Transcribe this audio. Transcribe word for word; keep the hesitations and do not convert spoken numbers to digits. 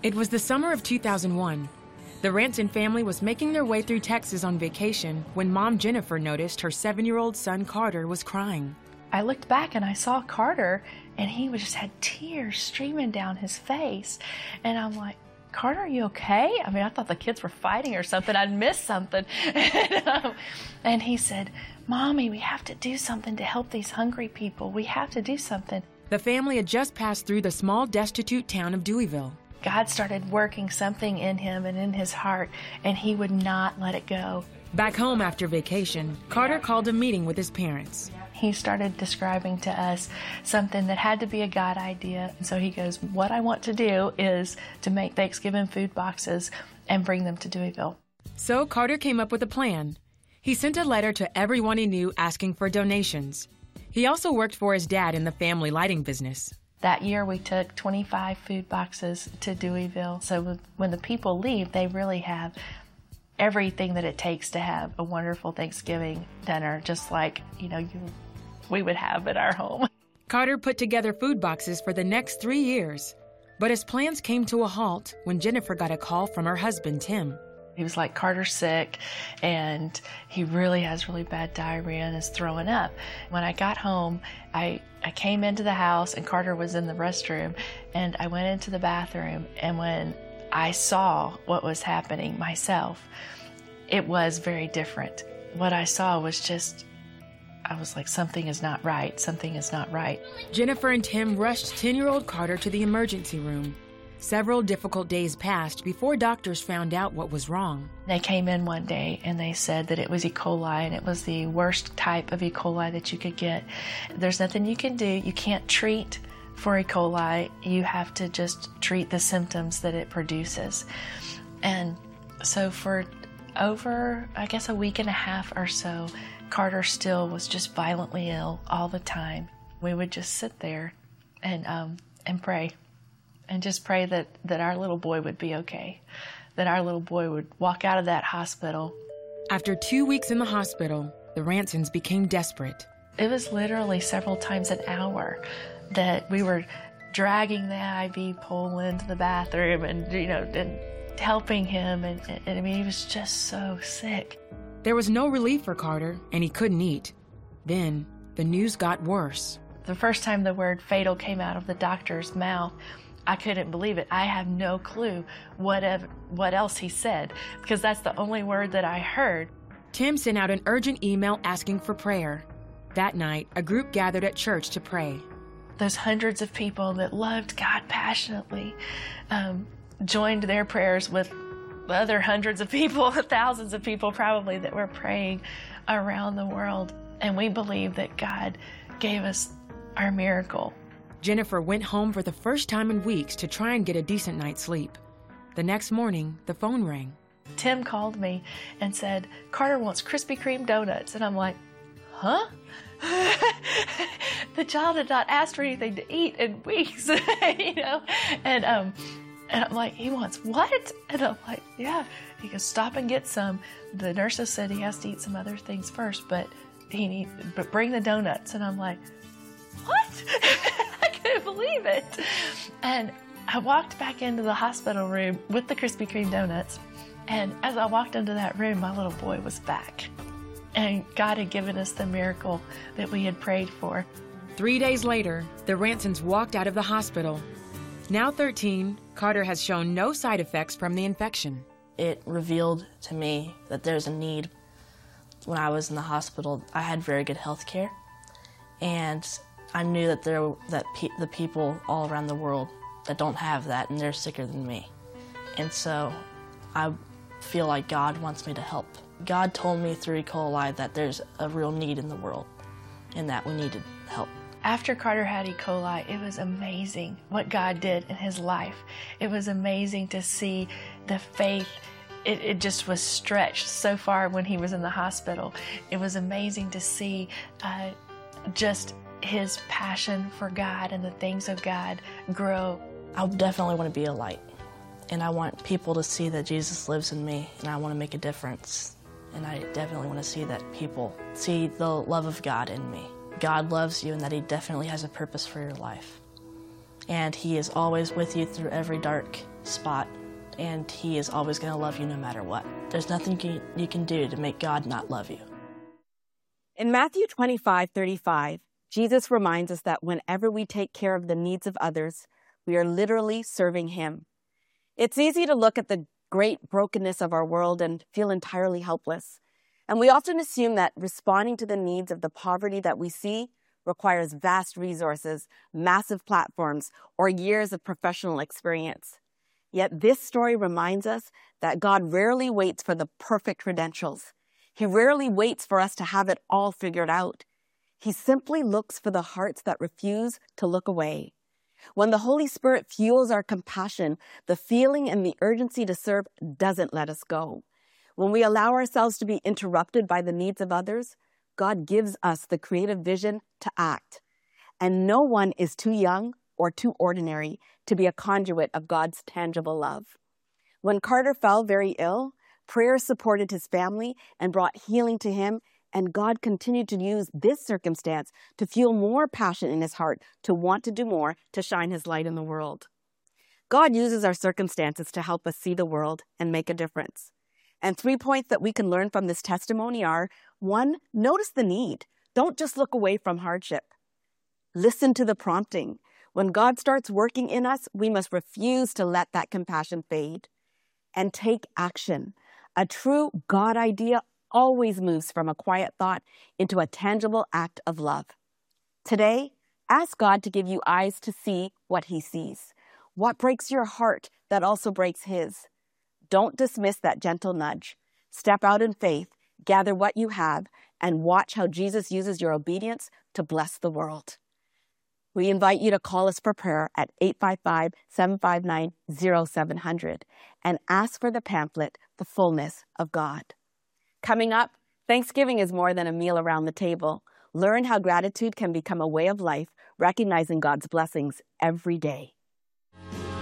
It was the summer of two thousand one. The Ranson family was making their way through Texas on vacation when Mom Jennifer noticed her seven-year-old son Carter was crying. I looked back and I saw Carter, and he was just had tears streaming down his face. And I'm like, Carter, are you okay? I mean, I thought the kids were fighting or something. I'd missed something. and, um, and he said, Mommy, we have to do something to help these hungry people. We have to do something. The family had just passed through the small, destitute town of Deweyville. God started working something in him and in his heart, and he would not let it go. Back home after vacation, Carter called a meeting with his parents. He started describing to us something that had to be a God idea. And so he goes, what I want to do is to make Thanksgiving food boxes and bring them to Deweyville. So Carter came up with a plan. He sent a letter to everyone he knew asking for donations. He also worked for his dad in the family lighting business. That year we took twenty-five food boxes to Deweyville. So when the people leave, they really have everything that it takes to have a wonderful Thanksgiving dinner, just like, you know, you, we would have at our home. Carter put together food boxes for the next three years, but his plans came to a halt when Jennifer got a call from her husband, Tim. He was like, Carter's sick, and he really has really bad diarrhea and is throwing up. When I got home, I, I came into the house, and Carter was in the restroom, and I went into the bathroom, and when I saw what was happening myself, it was very different. What I saw was just, I was like, something is not right, something is not right. Jennifer and Tim rushed ten-year-old Carter to the emergency room. Several difficult days passed before doctors found out what was wrong. They came in one day and they said that it was E. coli, and it was the worst type of E. coli that you could get. There's nothing you can do. You can't treat for E. coli. You have to just treat the symptoms that it produces. And so for over, I guess, a week and a half or so, Carter still was just violently ill all the time. We would just sit there and um, and pray. And just pray that, that our little boy would be okay, that our little boy would walk out of that hospital. After two weeks in the hospital, the Ransons became desperate. It was literally several times an hour that we were dragging the I V pole into the bathroom and, you know, and helping him. And, and I mean, he was just so sick. There was no relief for Carter, and he couldn't eat. Then the news got worse. The first time the word fatal came out of the doctor's mouth, I couldn't believe it. I have no clue whatever, what else he said, because that's the only word that I heard. Tim sent out an urgent email asking for prayer. That night, a group gathered at church to pray. Those hundreds of people that loved God passionately um, joined their prayers with other hundreds of people, thousands of people probably, that were praying around the world. And we believe that God gave us our miracle. Jennifer went home for the first time in weeks to try and get a decent night's sleep. The next morning, the phone rang. Tim called me and said, Carter wants Krispy Kreme donuts. And I'm like, huh? The child had not asked for anything to eat in weeks, you know? And, um, and I'm like, he wants what? And I'm like, yeah. He goes, stop and get some. The nurses said he has to eat some other things first, but he need, but bring the donuts. And I'm like, what? I couldn't believe it. And I walked back into the hospital room with the Krispy Kreme donuts. And as I walked into that room, my little boy was back. And God had given us the miracle that we had prayed for. Three days later, the Ransons walked out of the hospital. Now thirteen, Carter has shown no side effects from the infection. It revealed to me that there's a need. When I was in the hospital, I had very good health care. And I knew that there that pe the people all around the world that don't have that, and they're sicker than me. And so I feel like God wants me to help. God told me through E. coli that there's a real need in the world and that we needed help. After Carter had E. coli, it was amazing what God did in his life. It was amazing to see the faith. It, it just was stretched so far when he was in the hospital. It was amazing to see uh, just his passion for God and the things of God grow. I definitely want to be a light, and I want people to see that Jesus lives in me, and I want to make a difference. And I definitely want to see that people see the love of God in me. God loves you, and that he definitely has a purpose for your life. and He is always with you through every dark spot, and He is always going to love you no matter what. There's nothing you can do to make God not love you. In Matthew twenty-five thirty-five, Jesus reminds us that whenever we take care of the needs of others, we are literally serving Him. It's easy to look at the great brokenness of our world and feel entirely helpless. And we often assume that responding to the needs of the poverty that we see requires vast resources, massive platforms, or years of professional experience. Yet this story reminds us that God rarely waits for the perfect credentials. He rarely waits for us to have it all figured out. He simply looks for the hearts that refuse to look away. When the Holy Spirit fuels our compassion, the feeling and the urgency to serve doesn't let us go. When we allow ourselves to be interrupted by the needs of others, God gives us the creative vision to act. And no one is too young or too ordinary to be a conduit of God's tangible love. When Carter fell very ill, prayer supported his family and brought healing to him, and God continued to use this circumstance to fuel more passion in his heart, to want to do more, to shine His light in the world. God uses our circumstances to help us see the world and make a difference. And three points that we can learn from this testimony are, one, notice the need. Don't just look away from hardship. Listen to the prompting. When God starts working in us, we must refuse to let that compassion fade. And take action. A true God idea always moves from a quiet thought into a tangible act of love. Today, ask God to give you eyes to see what He sees. What breaks your heart that also breaks His? Don't dismiss that gentle nudge. Step out in faith, gather what you have, and watch how Jesus uses your obedience to bless the world. We invite you to call us for prayer at eight five five, seven five nine, zero seven zero zero and ask for the pamphlet, The Fullness of God. Coming up, Thanksgiving is more than a meal around the table. Learn how gratitude can become a way of life, recognizing God's blessings every day.